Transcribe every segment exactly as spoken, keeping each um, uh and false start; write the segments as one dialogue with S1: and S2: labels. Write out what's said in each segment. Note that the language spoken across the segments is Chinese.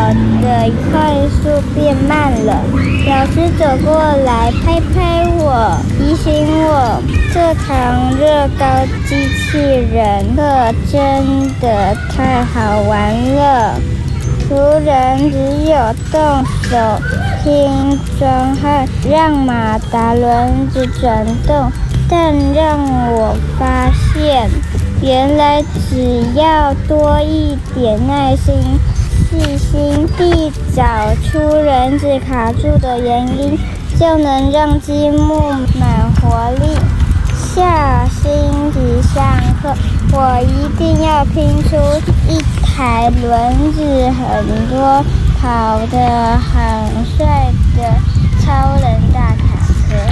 S1: 的快速变慢了。老师走过来拍拍我，提醒我这堂乐高机器人课真的太好玩了。除人只有动手拼装和让马达轮子转动，但让我发现原来只要多一点耐心，细心地找出轮子卡住的原因，就能让积木满活力。下星期上课，我一定要拼出一台轮子很多、跑得很帅的超人大卡车。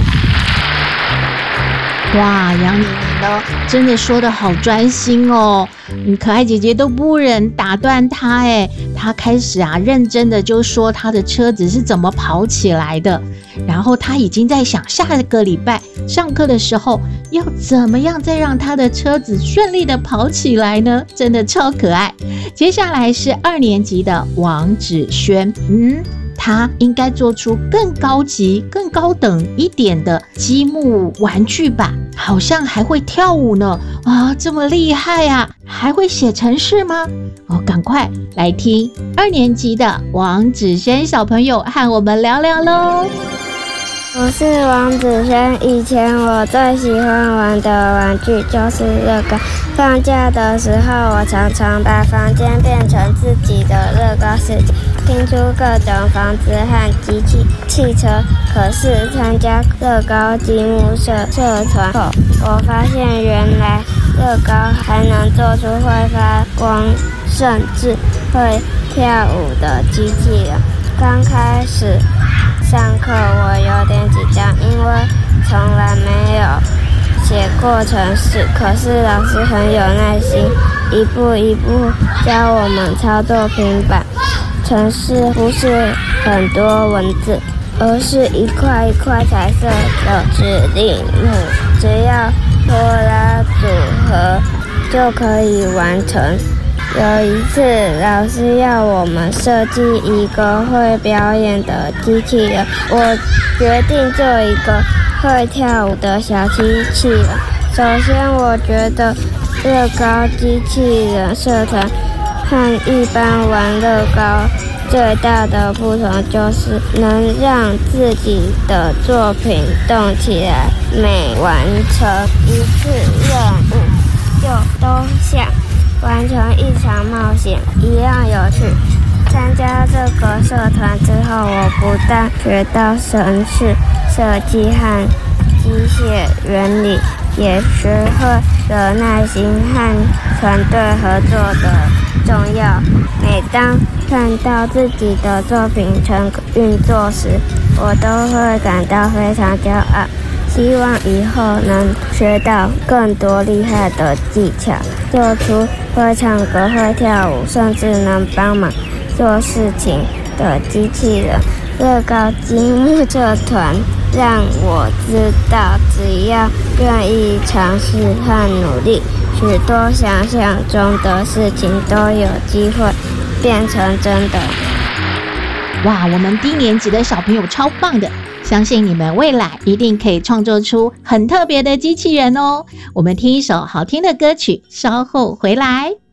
S2: 哇，杨妮妮呢，真的说得好专心哦，嗯，可爱姐姐都不忍打断她，哎，她开始啊，认真的就说她的车子是怎么跑起来的，然后她已经在想下个礼拜上课的时候要怎么样再让她的车子顺利的跑起来呢？真的超可爱。接下来是二年级的王芷萱，嗯。他应该做出更高级、更高等一点的积木玩具吧？好像还会跳舞呢！啊，这么厉害啊！还会写程式吗？哦，赶快来听二年级的王芷萱小朋友和我们聊聊喽。
S1: 我是王芷萱，以前我最喜欢玩的玩具就是乐高。放假的时候，我常常把房间变成自己的乐高世界，拼出各种房子和机器、汽车。可是参加乐高积木社社团后，我发现原来乐高还能做出会发光，甚至会跳舞的机器人。刚开始上课我有点紧张，因为从来没有写过程式，可是老师很有耐心，一步一步教我们操作平板。程式不是很多文字，而是一块一块彩色的指令幕，只要拖拉组合就可以完成。有一次，老师要我们设计一个会表演的机器人，我决定做一个会跳舞的小机器人。首先，我觉得乐高机器人社团和一般玩乐高最大的不同就是能让自己的作品动起来，每完成一次任务就都像完成一场冒险一样有趣。参加这个社团之后，我不但学到程式设计和机械原理，也学会了耐心和团队合作的重要。每当看到自己的作品成运作时，我都会感到非常骄傲。希望以后能学到更多厉害的技巧，做出会唱歌、会跳舞，甚至能帮忙做事情的机器人。乐高积木社团让我知道，只要愿意尝试和努力，许多想象中的事情都有机会变成真的。
S2: 哇，我们低年级的小朋友超棒的，相信你们未来一定可以创作出很特别的机器人哦。我们听一首好听的歌曲，稍后回来。